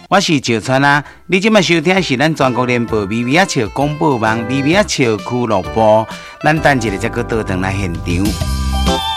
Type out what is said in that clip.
我是石川啊，你今麦收听的是咱全国联播微微笑广播网微微笑俱乐部，咱等一下再去倒转来现场。